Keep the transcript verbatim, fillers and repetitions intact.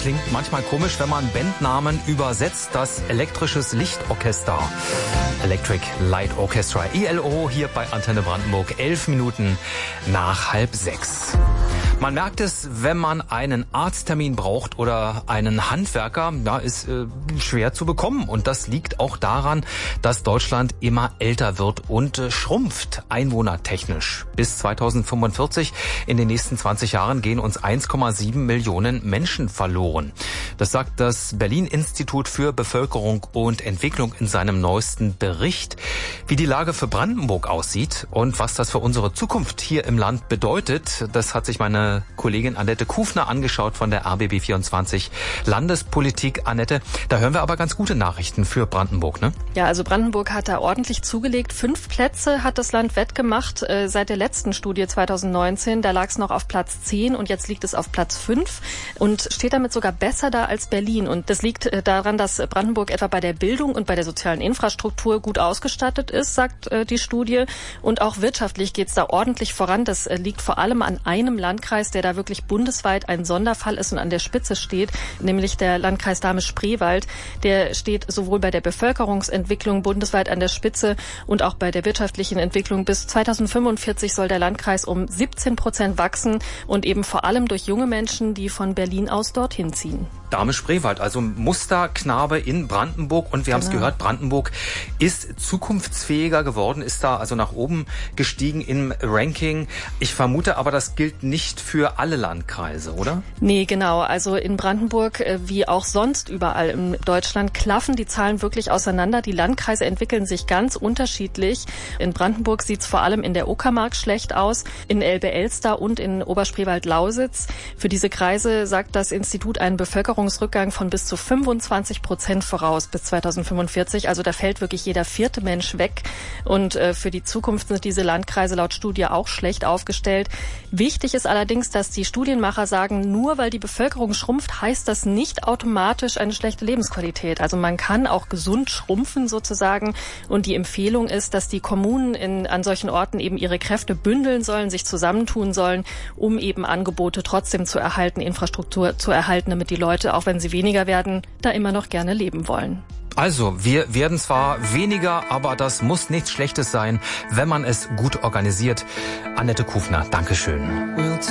klingt manchmal komisch, wenn man Bandnamen übersetzt. Das elektrisches Lichtorchester. Electric Light Orchestra, E L O, hier bei Antenne Brandenburg, elf Minuten nach halb sechs. Man merkt es, wenn man einen Arzttermin braucht oder einen Handwerker, ja, ist äh, schwer zu bekommen. Und das liegt auch daran, dass Deutschland immer älter wird und äh, schrumpft, einwohnertechnisch. Bis zweitausendfünfundvierzig, in den nächsten zwanzig Jahren, gehen uns eins Komma sieben Millionen Menschen verloren. Das sagt das Berlin-Institut für Bevölkerung und Entwicklung in seinem neuesten Bericht. Wie die Lage für Brandenburg aussieht und was das für unsere Zukunft hier im Land bedeutet, das hat sich meine Kollegin Annette Kufner angeschaut von der R B B vierundzwanzig Landespolitik. Annette, da hören wir aber ganz gute Nachrichten für Brandenburg, ne? Ja, also Brandenburg hat da ordentlich zugelegt. Fünf Plätze hat das Land wettgemacht äh, seit der letzten Studie zweitausendneunzehn. Da lag es noch auf Platz zehn und jetzt liegt es auf Platz fünf und steht damit sogar besser da als Berlin. Und das liegt äh, daran, dass Brandenburg etwa bei der Bildung und bei der sozialen Infrastruktur gut ausgestattet ist, sagt äh, die Studie. Und auch wirtschaftlich geht es da ordentlich voran. Das äh, liegt vor allem an einem Landkreis, der da wirklich bundesweit ein Sonderfall ist und an der Spitze steht, nämlich der Landkreis Dahme-Spreewald. Der steht sowohl bei der Bevölkerungsentwicklung bundesweit an der Spitze und auch bei der wirtschaftlichen Entwicklung. Bis zweitausendfünfundvierzig soll der Landkreis um siebzehn Prozent wachsen und eben vor allem durch junge Menschen, die von Berlin aus dorthin ziehen. Dahme-Spreewald, also Musterknabe in Brandenburg. Und wir genau. haben es gehört, Brandenburg ist zukunftsfähiger geworden, ist da also nach oben gestiegen im Ranking. Ich vermute aber, das gilt nicht für alle Landkreise, oder? Nee, genau. Also in Brandenburg, wie auch sonst überall in Deutschland, klaffen die Zahlen wirklich auseinander. Die Landkreise entwickeln sich ganz unterschiedlich. In Brandenburg sieht es vor allem in der Uckermark schlecht aus, in Elbe-Elster und in Oberspreewald-Lausitz. Für diese Kreise sagt das Institut einen Bevölkerungsrückgang von bis zu fünfundzwanzig Prozent voraus bis zweitausendfünfundvierzig. Also da fällt wirklich jeder vierte Mensch weg. Und äh, für die Zukunft sind diese Landkreise laut Studie auch schlecht aufgestellt. Wichtig ist allerdings, dass die Studienmacher sagen, nur weil die Bevölkerung schrumpft, heißt das nicht automatisch eine schlechte Lebensqualität. Also man kann auch gesund schrumpfen sozusagen. Und die Empfehlung ist, dass die Kommunen in, an solchen Orten eben ihre Kräfte bündeln sollen, sich zusammentun sollen, um eben Angebote trotzdem zu erhalten, Infrastruktur zu erhalten, damit die Leute, auch wenn sie weniger werden, da immer noch gerne leben wollen. Also, wir werden zwar weniger, aber das muss nichts Schlechtes sein, wenn man es gut organisiert. Annette Kufner, Dankeschön.